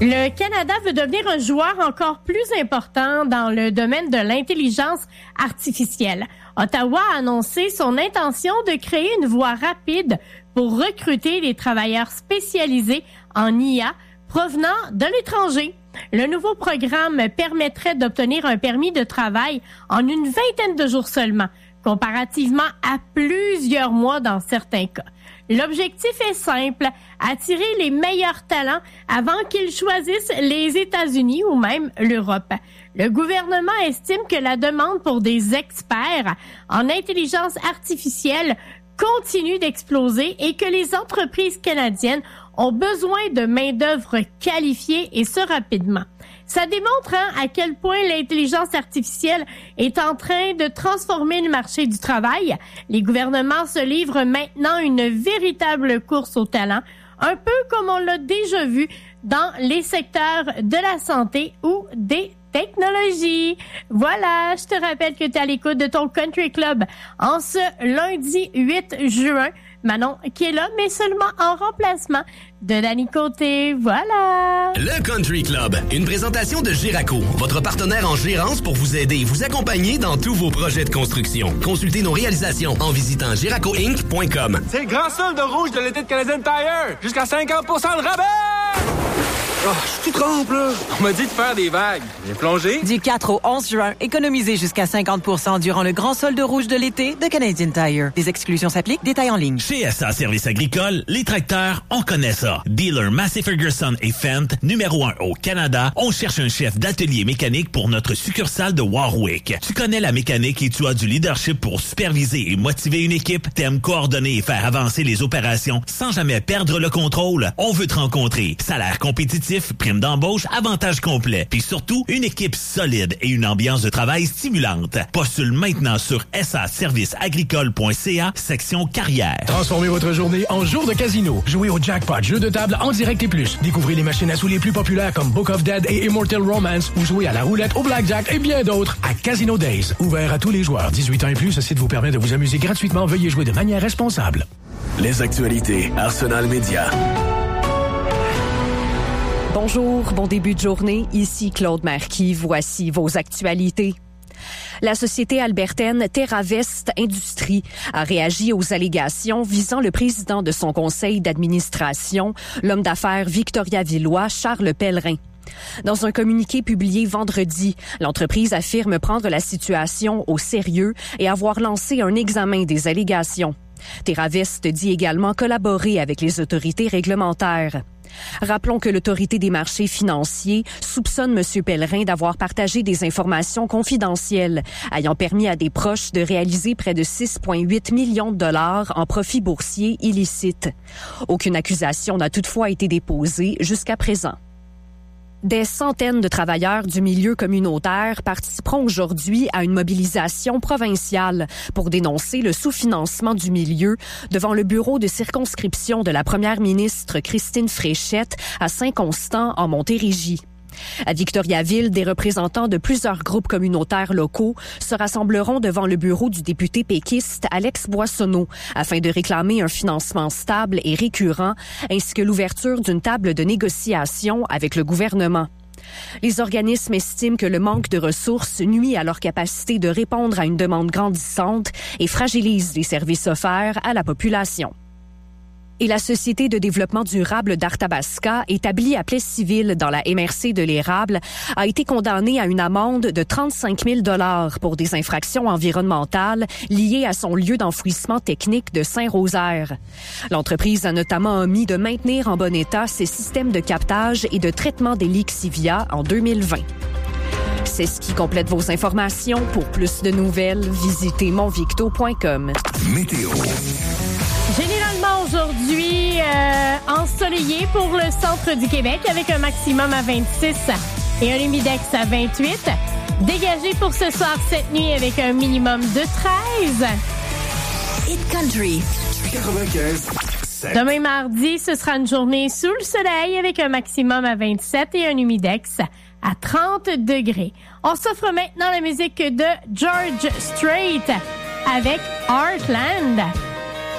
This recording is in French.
Le Canada veut devenir un joueur encore plus important dans le domaine de l'intelligence artificielle. Ottawa a annoncé son intention de créer une voie rapide pour recruter des travailleurs spécialisés en IA provenant de l'étranger. Le nouveau programme permettrait d'obtenir un permis de travail en une vingtaine de jours seulement, comparativement à plusieurs mois dans certains cas. L'objectif est simple, attirer les meilleurs talents avant qu'ils choisissent les États-Unis ou même l'Europe. Le gouvernement estime que la demande pour des experts en intelligence artificielle continue d'exploser et que les entreprises canadiennes ont besoin de main-d'œuvre qualifiée et ce rapidement. Ça démontre à quel point l'intelligence artificielle est en train de transformer le marché du travail. Les gouvernements se livrent maintenant une véritable course au talent, un peu comme on l'a déjà vu dans les secteurs de la santé ou des technologies. Voilà, je te rappelle que tu es à l'écoute de ton Country Club en ce lundi 8 juin. Manon qui est là, mais seulement en remplacement de Danny Côté. Voilà! Le Country Club, une présentation de Giraco, votre partenaire en gérance pour vous aider et vous accompagner dans tous vos projets de construction. Consultez nos réalisations en visitant giracoinc.com. C'est le grand solde de rouge de l'été de Canadian Tire! Jusqu'à 50% de rabais! Oh, je suis tout trempe, là! On m'a dit de faire des vagues. J'ai plongé. Du 4 au 11 juin, économisez jusqu'à 50% durant le grand solde rouge de l'été de Canadian Tire. Des exclusions s'appliquent, détails en ligne. Chez SA Services agricoles, les tracteurs, on connaît ça. Dealer Massey Ferguson et Fendt, numéro 1 au Canada, on cherche un chef d'atelier mécanique pour notre succursale de Warwick. Tu connais la mécanique et tu as du leadership pour superviser et motiver une équipe. T'aimes coordonner et faire avancer les opérations sans jamais perdre le contrôle. On veut te rencontrer. Salaire compétitif, prime d'embauche, avantages complets. Puis surtout, une équipe solide et une ambiance de travail stimulante. Postule maintenant sur saserviceagricole.ca, section carrière. Transformez votre journée en jour de casino. Jouez au jackpot, jeu de table en direct et plus. Découvrez les machines à sous les plus populaires comme Book of Dead et Immortal Romance ou jouez à la roulette, au blackjack et bien d'autres à Casino Days. Ouvert à tous les joueurs. 18 ans et plus, ce site vous permet de vous amuser gratuitement. Veuillez jouer de manière responsable. Les actualités Arsenal Média. Bonjour, bon début de journée. Ici Claude Marquis. Voici vos actualités. La société albertaine TerraVest Industrie a réagi aux allégations visant le président de son conseil d'administration, l'homme d'affaires victoriavillois Charles Pellerin. Dans un communiqué publié vendredi, l'entreprise affirme prendre la situation au sérieux et avoir lancé un examen des allégations. TerraVest dit également collaborer avec les autorités réglementaires. Rappelons que l'Autorité des marchés financiers soupçonne M. Pellerin d'avoir partagé des informations confidentielles ayant permis à des proches de réaliser près de 6,8 millions de dollars en profits boursiers illicites. Aucune accusation n'a toutefois été déposée jusqu'à présent. Des centaines de travailleurs du milieu communautaire participeront aujourd'hui à une mobilisation provinciale pour dénoncer le sous-financement du milieu devant le bureau de circonscription de la première ministre Christine Fréchette à Saint-Constant en Montérégie. À Victoriaville, des représentants de plusieurs groupes communautaires locaux se rassembleront devant le bureau du député péquiste Alex Boissonneau afin de réclamer un financement stable et récurrent ainsi que l'ouverture d'une table de négociation avec le gouvernement. Les organismes estiment que le manque de ressources nuit à leur capacité de répondre à une demande grandissante et fragilise les services offerts à la population. Et la Société de développement durable d'Arthabasca, établie à Plessisville dans la MRC de l'Érable, a été condamnée à une amende de 35 000 $ pour des infractions environnementales liées à son lieu d'enfouissement technique de Saint-Rosaire. L'entreprise a notamment omis de maintenir en bon état ses systèmes de captage et de traitement des lixivia en 2020. C'est ce qui complète vos informations. Pour plus de nouvelles, visitez monvicto.com. Météo. Généralement aujourd'hui, ensoleillé pour le centre du Québec avec un maximum à 26 et un humidex à 28. Dégagé pour ce soir cette nuit avec un minimum de 13. Hit Country. 95. Demain mardi, ce sera une journée sous le soleil avec un maximum à 27 et un humidex à 30 degrés. On s'offre maintenant la musique de George Strait avec Heartland.